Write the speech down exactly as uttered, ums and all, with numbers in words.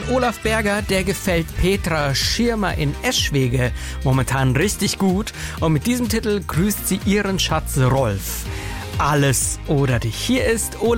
Olaf Berger, der gefällt Petra Schirmer in Eschwege momentan richtig gut. Und mit diesem Titel grüßt sie ihren Schatz Rolf. Alles oder dich. Hier ist Olaf